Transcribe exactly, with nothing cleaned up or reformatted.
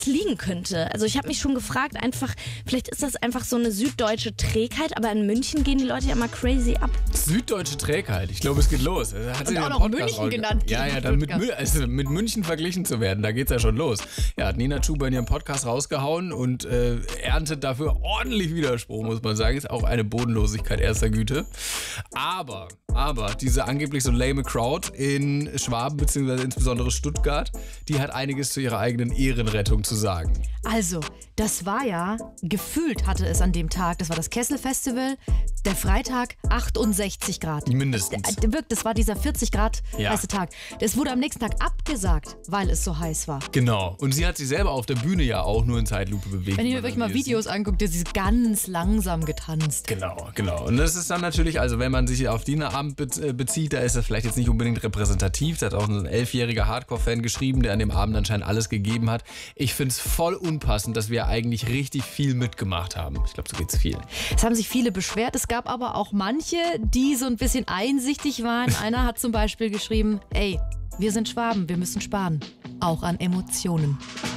liegen könnte. Also ich habe mich schon gefragt, einfach, vielleicht ist das einfach so eine süddeutsche Trägheit, aber in München gehen die Leute ja immer crazy ab. Süddeutsche Trägheit, ich glaube, es geht los. Hat Und auch noch München genannt. Ja, ja, dann mit, Mü- also mit München verglichen zu werden, da geht's ja schon los. Ja, hat Nina Chuba in ihrem Podcast rausgehauen und äh, erntet dafür ordentlich Widerspruch, muss man sagen. Ist auch eine Bodenlosigkeit erster Güte. Aber, aber diese angeblich so lame Crowd in Schwaben, beziehungsweise insbesondere Stuttgart, die hat einiges zu ihrer eigenen Ehrenrettung zu sagen. Also, das war ja, gefühlt hatte es an dem Tag, das war das Kessel-Festival, der Freitag achtundsechzig Grad. Mindestens. Der, der, das war dieser vierzig Grad Ja. heiße Tag. Das wurde am nächsten Tag abgesagt, weil es so heiß war. Genau. Und sie hat sich selber auf der Bühne ja auch nur in Zeitlupe bewegt. Wenn ihr Man euch mal das Videos anguckt, ist sie ganz langsam getanzt. Genau, genau. Und das ist dann natürlich, also wenn man sich auf den Abend be- bezieht, da ist das vielleicht jetzt nicht unbedingt repräsentativ. Da hat auch ein elfjähriger Hardcore-Fan geschrieben, der an dem Abend anscheinend alles gegeben hat. Ich finde es voll unpassend, dass wir eigentlich richtig viel mitgemacht haben. Ich glaube, so geht's viel. Es haben sich viele beschwert. Es gab aber auch manche, die so ein bisschen einsichtig waren. Einer hat zum Beispiel geschrieben, ey, wir sind Schwaben, wir müssen sparen. Auch an Emotionen.